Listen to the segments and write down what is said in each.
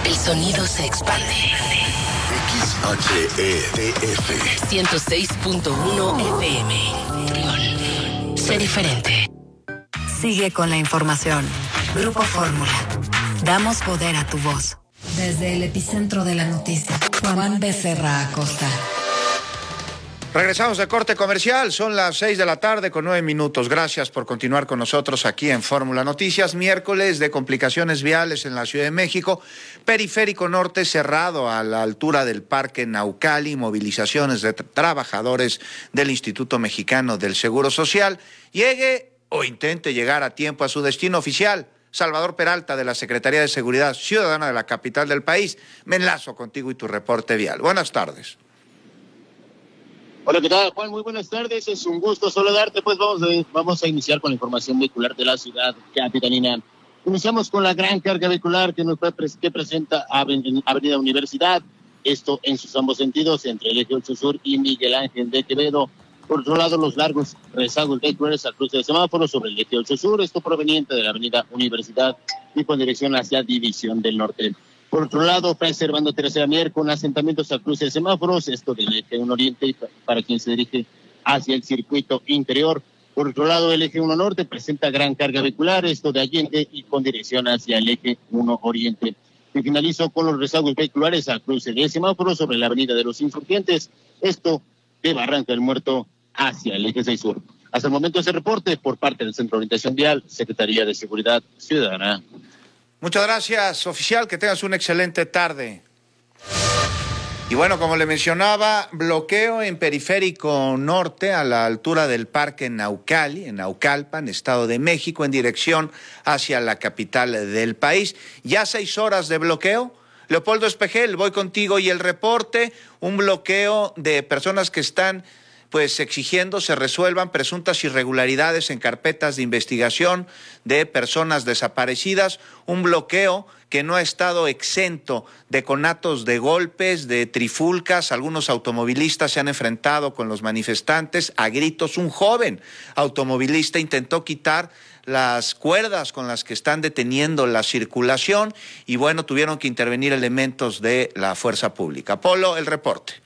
El sonido se expande. XHETF 106.1 FM. Sé diferente. Sigue con la información. Grupo Fórmula. Damos poder a tu voz. Desde el epicentro de la noticia, Juan Becerra Acosta. Regresamos de corte comercial, son las 6:09 p.m. Gracias por continuar con nosotros aquí en Fórmula Noticias. Miércoles de complicaciones viales en la Ciudad de México. Periférico Norte cerrado a la altura del Parque Naucali. Movilizaciones de trabajadores del Instituto Mexicano del Seguro Social. Llegue o intente llegar a tiempo a su destino oficial. Salvador Peralta, de la Secretaría de Seguridad Ciudadana de la capital del país. Me enlazo contigo y tu reporte vial. Buenas tardes. Hola, ¿qué tal, Juan? Muy buenas tardes. Es un gusto saludarte. Pues vamos a iniciar con la información vehicular de la ciudad capitalina. Iniciamos con la gran carga vehicular que presenta Avenida Universidad. Esto en sus ambos sentidos, entre el eje 8 Sur y Miguel Ángel de Quevedo. Por otro lado, los largos rezagos vehiculares al cruce de semáforos sobre el eje 8 Sur, esto proveniente de la Avenida Universidad y con dirección hacia División del Norte. Por otro lado, preservando Tercera Mier con asentamientos al cruce de semáforos, esto del eje 1 Oriente para quien se dirige hacia el circuito interior. Por otro lado, el eje 1 Norte presenta gran carga vehicular, esto de Allende y con dirección hacia el eje 1 Oriente. Y finalizo con los rezagos vehiculares al cruce de semáforos sobre la Avenida de los Insurgentes, esto de Barranca del Muerto hacia el eje 6 Sur. Hasta el momento ese reporte por parte del Centro de Orientación Vial, Secretaría de Seguridad Ciudadana. Muchas gracias, oficial, que tengas una excelente tarde. Y bueno, como le mencionaba, bloqueo en Periférico Norte a la altura del Parque Naucali, en Naucalpan, Estado de México, en dirección hacia la capital del país. Ya 6 horas de bloqueo. Leopoldo Espejel, voy contigo y el reporte, un bloqueo de personas que están exigiendo se resuelvan presuntas irregularidades en carpetas de investigación de personas desaparecidas, un bloqueo que no ha estado exento de conatos de golpes, de trifulcas. Algunos automovilistas se han enfrentado con los manifestantes a gritos. Un joven automovilista intentó quitar las cuerdas con las que están deteniendo la circulación y bueno, tuvieron que intervenir elementos de la fuerza pública. Polo, el reporte.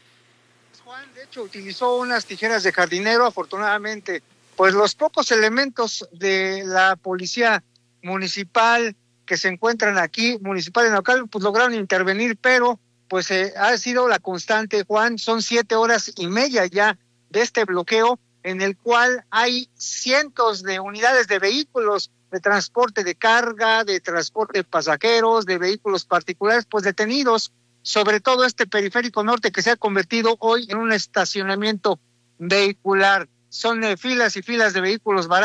Utilizó unas tijeras de jardinero. Afortunadamente, pues los pocos elementos de la policía municipal que se encuentran aquí, municipal en Naucalpan, pues lograron intervenir, pero pues ha sido la constante, Juan. Son 7 horas y media ya de este bloqueo, en el cual hay cientos de unidades de vehículos de transporte de carga, de transporte de pasajeros, de vehículos particulares, pues detenidos, sobre todo este Periférico Norte que se ha convertido hoy en un estacionamiento vehicular. Son filas y filas de vehículos baratos